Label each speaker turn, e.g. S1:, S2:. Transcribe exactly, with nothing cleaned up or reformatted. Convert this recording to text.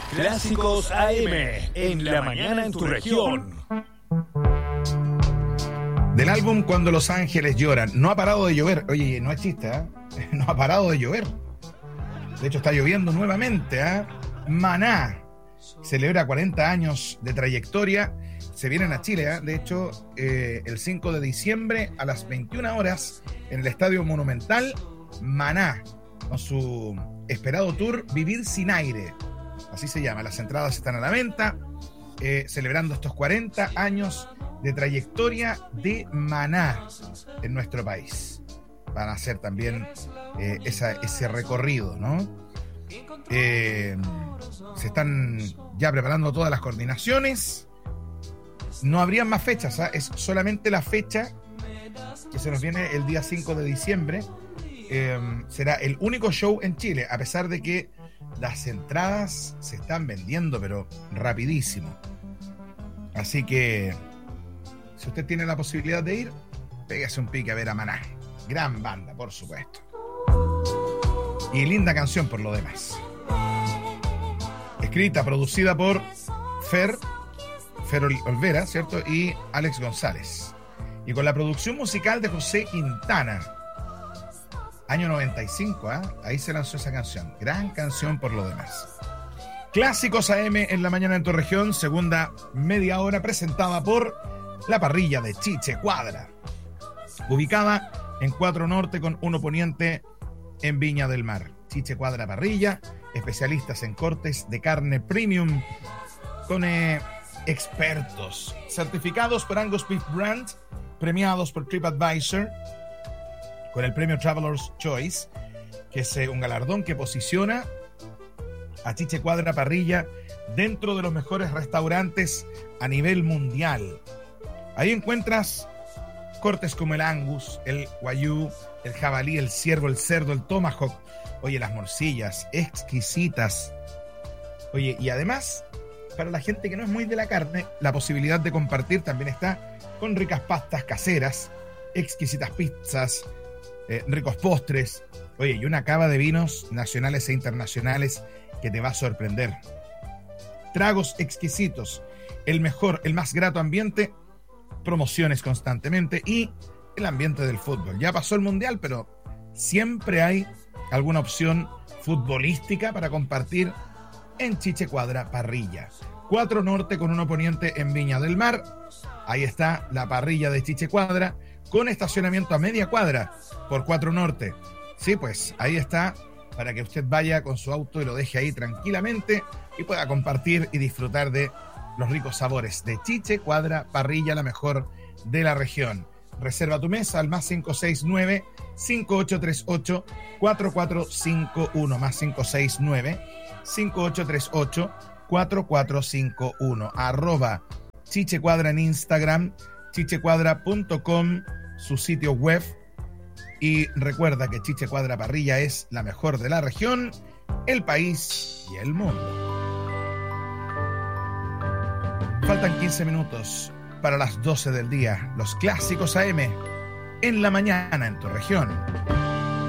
S1: Clásicos A M en la mañana en tu región.
S2: Del álbum Cuando los ángeles lloran. No ha parado de llover. Oye, no es chiste, ¿eh? No ha parado de llover. De hecho, está lloviendo nuevamente, ¿eh? Maná celebra cuarenta años de trayectoria. Se vienen a Chile, ¿eh? De hecho, eh, el cinco de diciembre a las veintiuna horas en el Estadio Monumental, Maná, con su esperado tour Vivir sin aire. Así se llama. Las entradas están a la venta, eh, celebrando estos cuarenta años de trayectoria de Maná en nuestro país. Van a hacer también eh, esa, ese recorrido, ¿no? Eh, se están ya preparando todas las coordinaciones. No habrían más fechas, ¿eh? Es solamente la fecha que se nos viene el día cinco de diciembre. Eh, será el único show en Chile, a pesar de que las entradas se están vendiendo, pero rapidísimo. Así que, si usted tiene la posibilidad de ir, pégase un pique a ver a Maná. Gran banda, por supuesto. Y linda canción por lo demás. Escrita, producida por Fer, Fer Olvera, ¿cierto? Y Alex González. Y con la producción musical de José Quintana. Año noventa y cinco, ¿eh? Ahí se lanzó esa canción. Gran canción por lo demás. Clásicos A M en la mañana en tu región. Segunda media hora presentada por la parrilla de Chiche Cuadra. Ubicada en cuatro Norte con uno Poniente en Viña del Mar. Chiche Cuadra Parrilla. Especialistas en cortes de carne premium. Con eh, expertos. Certificados por Angus Beef Brand. Premiados por TripAdvisor. Con el premio Traveler's Choice, que es un galardón que posiciona a Chiche Cuadra Parrilla dentro de los mejores restaurantes a nivel mundial. Ahí encuentras cortes como el Angus, el Wagyu, el jabalí, el ciervo, el cerdo, el tomahawk. Oye, las morcillas, exquisitas. Oye, y además, para la gente que no es muy de la carne, la posibilidad de compartir también está con ricas pastas caseras, exquisitas pizzas, Eh, ricos postres, oye, y una cava de vinos nacionales e internacionales que te va a sorprender. Tragos exquisitos, el mejor, el más grato ambiente, promociones constantemente y el ambiente del fútbol. Ya pasó el Mundial, pero siempre hay alguna opción futbolística para compartir en Chiche Cuadra Parrilla. cuatro Norte con uno Poniente en Viña del Mar. Ahí está la parrilla de Chiche Cuadra, con estacionamiento a media cuadra por cuatro Norte. Sí, pues ahí está, para que usted vaya con su auto y lo deje ahí tranquilamente y pueda compartir y disfrutar de los ricos sabores de Chiche Cuadra Parrilla, la mejor de la región. Reserva tu mesa al más cinco seis nueve, cinco ocho tres ocho, cuatro cuatro cinco uno, más cinco seis nueve, cinco ocho tres ocho, cuatro cuatro cinco uno. Arroba Chiche Cuadra en Instagram, chiche cuadra punto com, su sitio web. Y recuerda que Chiche Cuadra Parrilla es la mejor de la región, el país y el mundo. Faltan quince minutos para las doce del día. Los clásicos A M en la mañana en tu región.